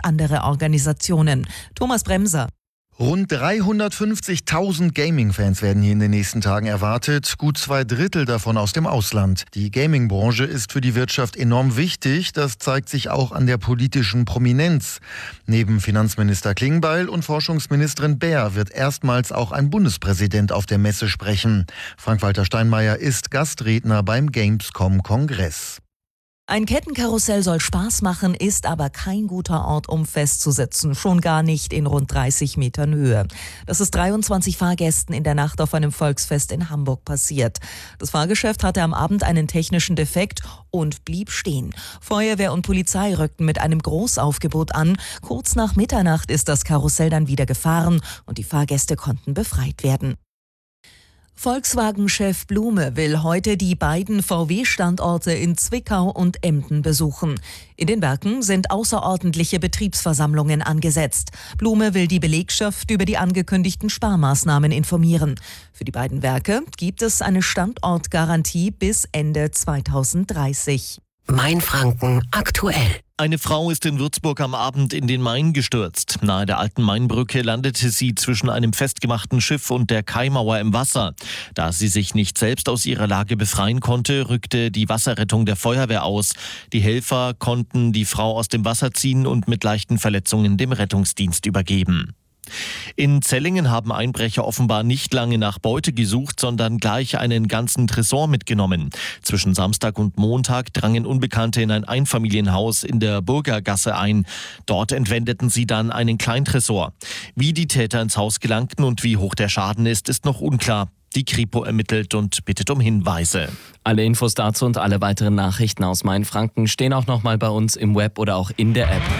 und andere Organisationen. Thomas Bremser. Rund 350.000 Gaming-Fans werden hier in den nächsten Tagen erwartet, gut 2/3 davon aus dem Ausland. Die Gaming-Branche ist für die Wirtschaft enorm wichtig, das zeigt sich auch an der politischen Prominenz. Neben Finanzminister Klingbeil und Forschungsministerin Baer wird erstmals auch ein Bundespräsident auf der Messe sprechen. Frank-Walter Steinmeier ist Gastredner beim Gamescom-Kongress. Ein Kettenkarussell soll Spaß machen, ist aber kein guter Ort, um festzusitzen. Schon gar nicht in rund 30 Metern Höhe. Das ist 23 Fahrgästen in der Nacht auf einem Volksfest in Hamburg passiert. Das Fahrgeschäft hatte am Abend einen technischen Defekt und blieb stehen. Feuerwehr und Polizei rückten mit einem Großaufgebot an. Kurz nach Mitternacht ist das Karussell dann wieder gefahren und die Fahrgäste konnten befreit werden. Volkswagen-Chef Blume will heute die beiden VW-Standorte in Zwickau und Emden besuchen. In den Werken sind außerordentliche Betriebsversammlungen angesetzt. Blume will die Belegschaft über die angekündigten Sparmaßnahmen informieren. Für die beiden Werke gibt es eine Standortgarantie bis Ende 2030. Mainfranken aktuell. Eine Frau ist in Würzburg am Abend in den Main gestürzt. Nahe der alten Mainbrücke landete sie zwischen einem festgemachten Schiff und der Kaimauer im Wasser. Da sie sich nicht selbst aus ihrer Lage befreien konnte, rückte die Wasserrettung der Feuerwehr aus. Die Helfer konnten die Frau aus dem Wasser ziehen und mit leichten Verletzungen dem Rettungsdienst übergeben. In Zellingen haben Einbrecher offenbar nicht lange nach Beute gesucht, sondern gleich einen ganzen Tresor mitgenommen. Zwischen Samstag und Montag drangen Unbekannte in ein Einfamilienhaus in der Burgergasse ein. Dort entwendeten sie dann einen Kleintresor. Wie die Täter ins Haus gelangten und wie hoch der Schaden ist, ist noch unklar. Die Kripo ermittelt und bittet um Hinweise. Alle Infos dazu und alle weiteren Nachrichten aus Mainfranken stehen auch nochmal bei uns im Web oder auch in der App.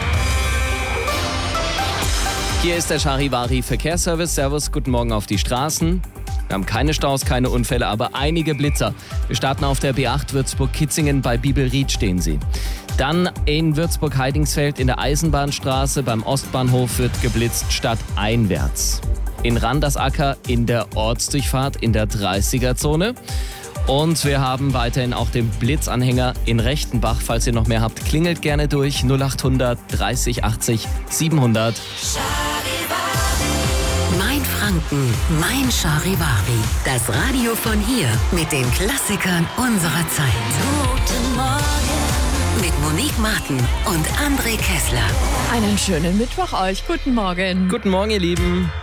Hier ist der Charivari Verkehrsservice. Servus, guten Morgen auf die Straßen. Wir haben keine Staus, keine Unfälle, aber einige Blitzer. Wir starten auf der B8 Würzburg-Kitzingen, bei Bibelried stehen sie. Dann in Würzburg-Heidingsfeld in der Eisenbahnstraße beim Ostbahnhof wird geblitzt stadteinwärts. In Randersacker in der Ortsdurchfahrt in der 30er-Zone. Und wir haben weiterhin auch den Blitzanhänger in Rechtenbach. Falls ihr noch mehr habt, klingelt gerne durch 0800 30 80 700. Mainfranken, mein Charivari. Das Radio von hier mit den Klassikern unserer Zeit. Guten Morgen. Mit Monique Martin und André Kessler. Einen schönen Mittwoch euch. Guten Morgen. Guten Morgen, ihr Lieben.